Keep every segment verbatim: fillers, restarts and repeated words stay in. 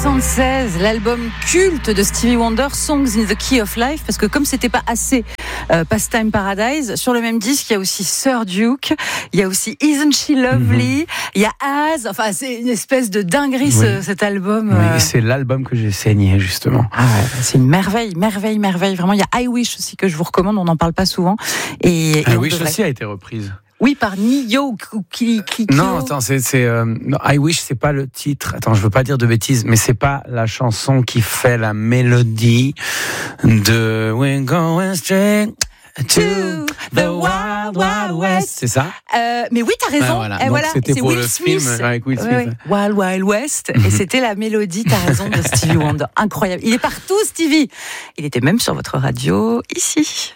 soixante-seize, l'album culte de Stevie Wonder, Songs in the Key of Life, parce que comme c'était pas assez euh, Pastime Paradise, sur le même disque, il y a aussi Sir Duke, il y a aussi Isn't She Lovely, mm-hmm. il y a Az, enfin c'est une espèce de dinguerie oui. ce, cet album. Oui, euh... c'est l'album que j'ai saigné justement. Ah ouais, c'est une merveille, merveille, merveille, vraiment. Il y a I Wish aussi que je vous recommande, on n'en parle pas souvent. Et, et I Wish devrait... aussi a été reprise. Oui, par Nio Kikyo. Non, attends, c'est, c'est euh, non, I Wish, c'est pas le titre. Attends, je veux pas dire de bêtises, mais c'est pas la chanson qui fait la mélodie de We're Going Straight to the Wild Wild West. C'est ça euh, Mais oui, t'as raison. Ah, voilà. Et Donc, voilà, c'était c'est pour Will le Smith. film avec Will Smith. Ouais, ouais. Wild Wild West. Et c'était la mélodie, t'as raison, de Stevie Wonder. Incroyable. Il est partout, Stevie. Il était même sur votre radio, ici.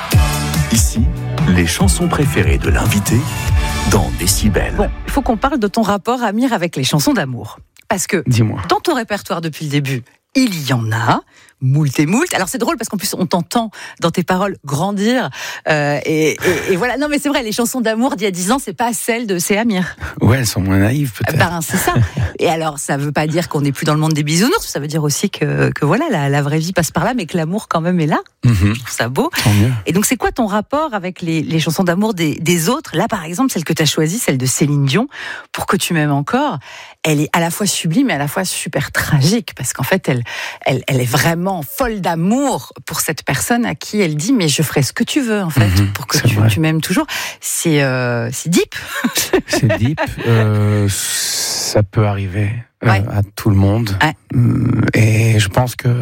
Ici, les chansons préférées de l'invité dans Décibel. Bon, il faut qu'on parle de ton rapport, Amir, avec les chansons d'amour. Parce que, Dis-moi. Dans ton répertoire depuis le début, il y en a, moult et moult. Alors c'est drôle parce qu'en plus on t'entend dans tes paroles grandir. Euh, et, et, et voilà, non mais c'est vrai, les chansons d'amour d'il y a dix ans, c'est pas celles de C'est Amir. Ouais, elles sont moins naïves peut-être. Ben c'est ça. Et alors ça veut pas dire qu'on n'est plus dans le monde des bisounours, ça veut dire aussi que, que voilà, la, la vraie vie passe par là, mais que l'amour quand même est là. Mm-hmm. Je trouve ça beau. Tant mieux. Et donc c'est quoi ton rapport avec les, les chansons d'amour des, des autres? Là par exemple, celle que tu as choisie, celle de Céline Dion, Pour que tu m'aimes encore, elle est à la fois sublime et à la fois super tragique, parce qu'en fait elle, elle, elle est vraiment folle d'amour pour cette personne à qui elle dit mais je ferai ce que tu veux en fait mmh, pour que tu, tu m'aimes toujours. C'est, euh, c'est deep. C'est deep. Euh, ça peut arriver euh, ouais. à tout le monde. Ouais. Et je pense que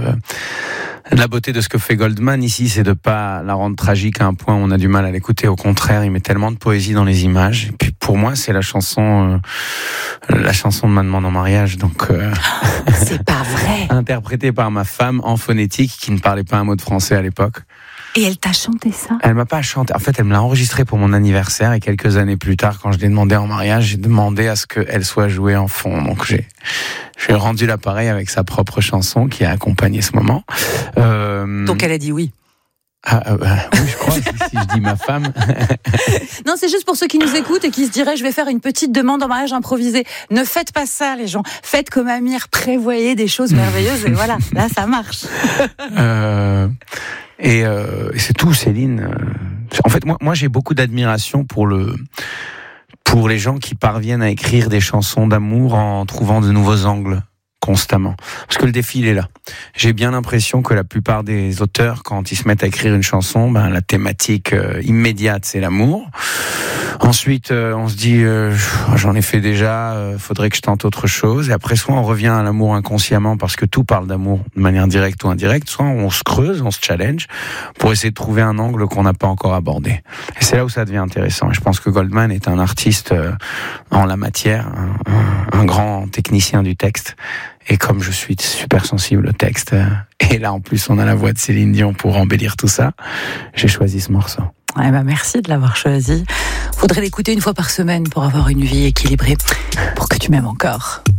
la beauté de ce que fait Goldman ici, c'est de pas la rendre tragique à un point où on a du mal à l'écouter. Au contraire, il met tellement de poésie dans les images. Et puis pour moi, c'est la chanson, euh, la chanson de ma demande en mariage. Donc, euh, c'est pas vrai. Interprétée par ma femme en phonétique, qui ne parlait pas un mot de français à l'époque. Et elle t'a chanté ça? Elle m'a pas chanté. En fait, elle me l'a enregistré pour mon anniversaire et quelques années plus tard, quand je l'ai demandé en mariage, j'ai demandé à ce qu'elle soit jouée en fond. Donc j'ai, j'ai rendu l'appareil avec sa propre chanson qui a accompagné ce moment. Euh... Donc elle a dit oui. Ah, euh, oui, je crois, si, si je dis ma femme. Non, c'est juste pour ceux qui nous écoutent et qui se diraient, je vais faire une petite demande en mariage improvisée. Ne faites pas ça, les gens. Faites comme Amir, prévoyez des choses merveilleuses et voilà, là, ça marche. euh, et, euh, et c'est tout, Céline. En fait, moi, moi, j'ai beaucoup d'admiration pour le, pour les gens qui parviennent à écrire des chansons d'amour en trouvant de nouveaux angles. Constamment. Parce que le défi, il est là. J'ai bien l'impression que la plupart des auteurs, quand ils se mettent à écrire une chanson, ben, la thématique euh, immédiate, c'est l'amour. Ensuite, euh, on se dit, euh, j'en ai fait déjà, euh, faudrait que je tente autre chose. Et après, soit on revient à l'amour inconsciemment parce que tout parle d'amour de manière directe ou indirecte, soit on se creuse, on se challenge pour essayer de trouver un angle qu'on n'a pas encore abordé. Et c'est là où ça devient intéressant. Et je pense que Goldman est un artiste euh, en la matière, un, un, un grand technicien du texte. Et comme je suis super sensible au texte, et là en plus on a la voix de Céline Dion pour embellir tout ça, j'ai choisi ce morceau. Eh ben merci de l'avoir choisi. Faudrait l'écouter une fois par semaine pour avoir une vie équilibrée. Pour que tu m'aimes encore.